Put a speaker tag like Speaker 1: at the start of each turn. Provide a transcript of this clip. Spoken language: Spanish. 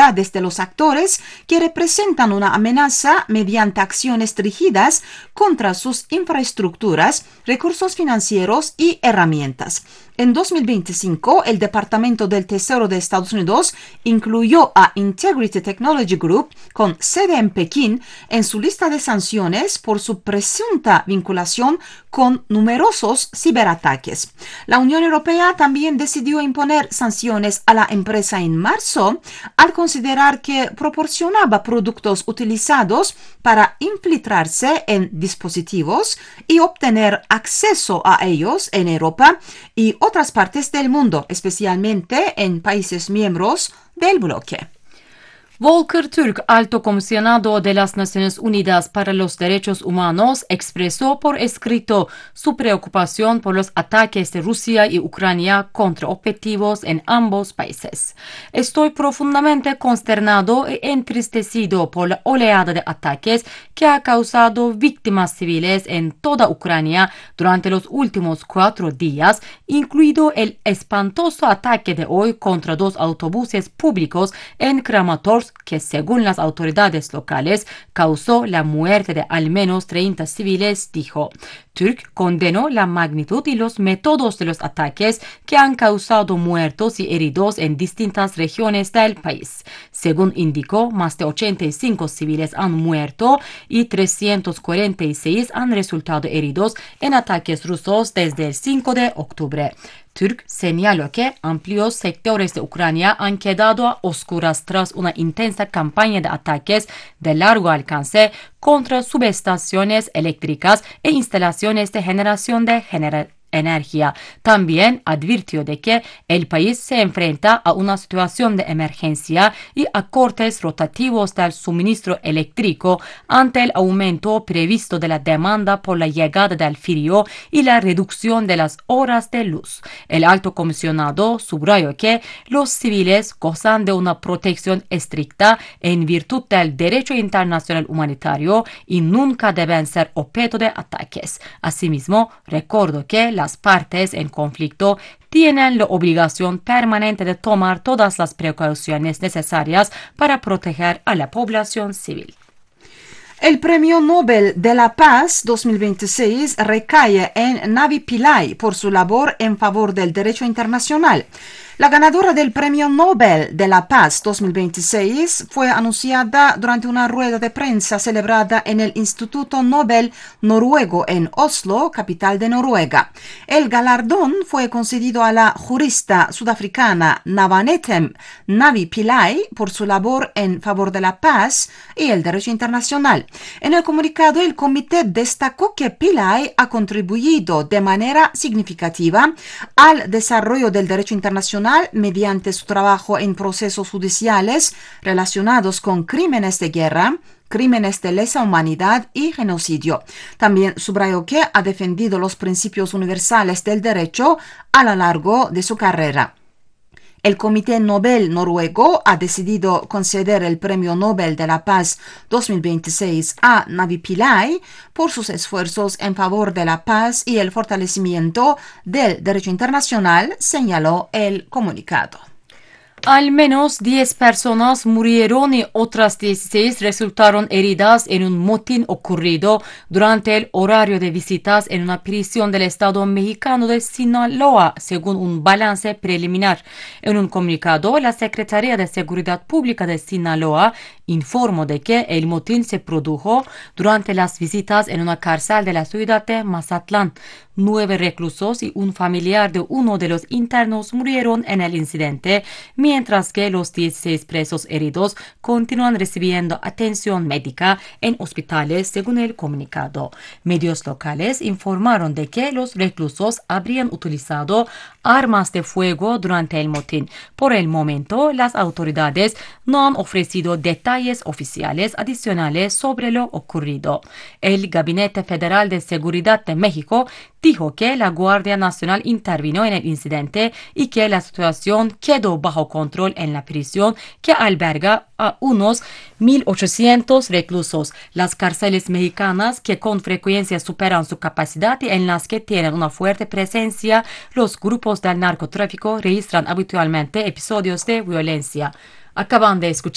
Speaker 1: voluntades de los actores que representan una amenaza mediante acciones dirigidas contra sus infraestructuras, recursos financieros y herramientas. En 2025, el Departamento del Tesoro de Estados Unidos incluyó a Integrity Technology Group, con sede en Pekín, en su lista de sanciones por su presunta vinculación con numerosos ciberataques. La Unión Europea también decidió imponer sanciones a la empresa en marzo al considerar que proporcionaba productos utilizados para infiltrarse en dispositivos y obtener acceso a ellos en Europa y otras partes del mundo, especialmente en países miembros del bloque.
Speaker 2: Volker Türk, alto comisionado de las Naciones Unidas para los Derechos Humanos, expresó por escrito su preocupación por los ataques de Rusia y Ucrania contra objetivos en ambos países. Estoy profundamente consternado e entristecido por la oleada de ataques que ha causado víctimas civiles en toda Ucrania durante los últimos 4 días, incluido el espantoso ataque de hoy contra 2 autobuses públicos en Kramatorsk, que según las autoridades locales causó la muerte de al menos 30 civiles, dijo. Türk condenó la magnitud y los métodos de los ataques que han causado muertos y heridos en distintas regiones del país. Según indicó, más de 85 civiles han muerto y 346 han resultado heridos en ataques rusos desde el 5 de octubre. Türk señaló que amplios sectores de Ucrania han quedado a oscuras tras una intensa campaña de ataques de largo alcance contra subestaciones eléctricas e instalaciones de generación de energía. También advirtió de que el país se enfrenta a una situación de emergencia y a cortes rotativos del suministro eléctrico ante el aumento previsto de la demanda por la llegada del frío y la reducción de las horas de luz. El alto comisionado subrayó que los civiles gozan de una protección estricta en virtud del derecho internacional humanitario y nunca deben ser objeto de ataques. Asimismo, recordó que las partes en conflicto tienen la obligación permanente de tomar todas las precauciones necesarias para proteger a la población civil.
Speaker 1: El Premio Nobel de la Paz 2026 recae en Navi Pillay por su labor en favor del derecho internacional. La ganadora del Premio Nobel de la Paz 2026 fue anunciada durante una rueda de prensa celebrada en el Instituto Nobel Noruego en Oslo, capital de Noruega. El galardón fue concedido a la jurista sudafricana Navanetem Navi Pillay por su labor en favor de la paz y el derecho internacional. En el comunicado, el comité destacó que Pillay ha contribuido de manera significativa al desarrollo del derecho internacional mediante su trabajo en procesos judiciales relacionados con crímenes de guerra, crímenes de lesa humanidad y genocidio. También subrayó que ha defendido los principios universales del derecho a lo largo de su carrera. El Comité Nobel noruego ha decidido conceder el Premio Nobel de la Paz 2026 a Navi Pillay por sus esfuerzos en favor de la paz y el fortalecimiento del derecho internacional, señaló el comunicado.
Speaker 2: Al menos 10 personas murieron y otras 16 resultaron heridas en un motín ocurrido durante el horario de visitas en una prisión del estado mexicano de Sinaloa, según un balance preliminar. En un comunicado, la Secretaría de Seguridad Pública de Sinaloa informó de que el motín se produjo durante las visitas en una cárcel de la ciudad de Mazatlán. 9 reclusos y un familiar de uno de los internos murieron en el incidente, mientras que los 16 presos heridos continúan recibiendo atención médica en hospitales, según el comunicado. Medios locales informaron de que los reclusos habrían utilizado armas de fuego durante el motín. Por el momento, las autoridades no han ofrecido detalles oficiales adicionales sobre lo ocurrido. El Gabinete Federal de Seguridad de México dijo que la Guardia Nacional intervino en el incidente y que la situación quedó bajo control en la prisión, que alberga a unos 1,800 reclusos. Las cárceles mexicanas, que con frecuencia superan su capacidad y en las que tienen una fuerte presencia, los grupos del narcotráfico registran habitualmente episodios de violencia. Acaban de escuchar